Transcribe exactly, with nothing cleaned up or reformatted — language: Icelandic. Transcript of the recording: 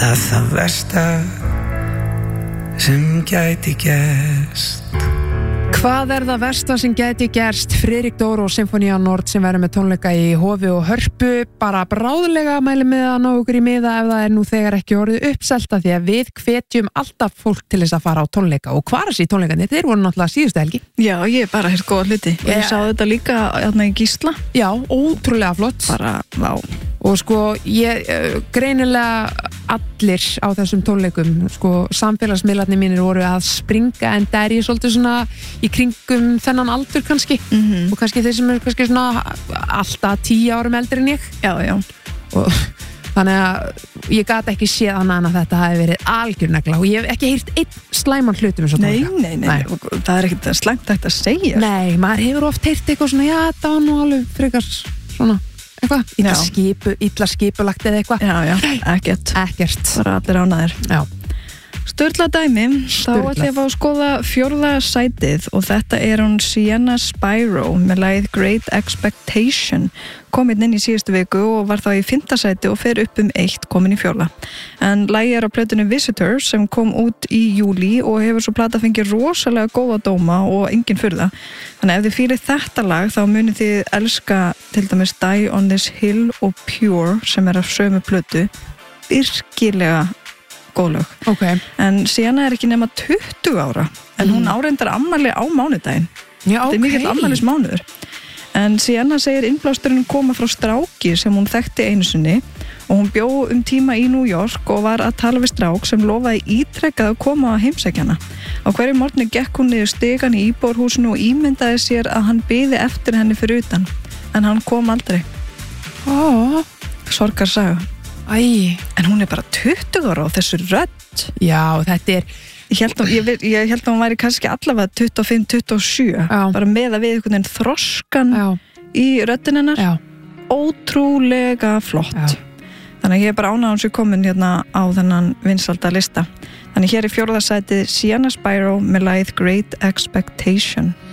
að það versta sem gæti gerst. Hvað er það versta sem gæti gerst? Friðrik Dór og Sinfonía Nord sem verður með tónleika í Hofi og Hörpu, bara bráðlega mæli með að ná okkur í miða ef það er nú þegar ekki orðið uppselta, því að við hvetjum alltaf fólk til þess að fara á tónleika. Og hvar er þessi tónleikarnir? Þeir voru náttúrulega síðustu helgi. Já, ég er bara hér góða hluti. Ég yeah. sá þetta líka hérna í Gísla. Já, ótrúlega flott. Bara, vá. Og sko, ég uh, greinilega allir á þessum tónleikum, sko, samfélagsmiðlarnir mínir voru að springa, en það er ég svolítið svona í kringum þennan aldur kannski, mm-hmm. og kannski þeir sem eru kannski svona alltaf tíu árum eldri en ég. Já, já. Og þannig að ég gat ekki séð annað en að þetta hafi verið algjör negla, og ég hef ekki heyrt einn slæman hlutum eins og nei, tónleika. Nei, nei, nei, það er ekkert slæmt hægt að segja. Nei, maður hefur oft heyrt eitthvað svona, já, það var nú alveg frekar svona eitthvað, illa, skipu, illa skipulagt eða eitthvað. Já, já, ekkert. Ekkert. Bara allir ánægðir. Já. Sturla dæmi, Sturla. Þá ætlum ég að fá að skoða fjórða sætið og þetta er hún Sienna Spyro með lagið Great Expectation, kominn inn í síðustu viku og var þá í fimmta sæti og fer upp um eitt, komin í fjórða. En lagið er á plötunni Visitors sem kom út í júlí og hefur svo plata fengið rosalega góða dóma og engin furða. Þannig ef þið fýrið þetta lag þá munið þið elska til dæmis Die on this Hill og Pure sem er af sömu plötu, virkilega góð lög. Okay. En Sienna er ekki nema tuttugu ára en hún mm. áreindar afmæli á mánudaginn. Já, þetta er okay. mikill afmælismánuður. En Sienna segir innblásturinn koma frá stráki sem hún þekkti einu sinni og hún bjó um tíma í New York og var að tala við strák sem lofaði ítrekkað að koma að heimsækjana. Á hverju morgni gekk hún niður stigann í íbúðarhúsinu og ímyndaði sér að hann biði eftir henni fyrir utan, en hann kom aldrei. Ó, sorgarsaga. Æ. En hún er bara tuttugu ára og þessu rödd. Já, þetta er Ég held, að, ég, ég held að hún væri kannski allavega tuttugu og fimm til tuttugu og sjö. Já. Bara með að við einhvern veginn þroskan Já. í röddin hennar. Já. Ótrúlega flott. Já. Þannig að ég er bara ánægð að hún sé komin hérna á þennan vinsælda lista. Þannig hér í fjórða sæti Sienna Spyro með lagið Great Expectation.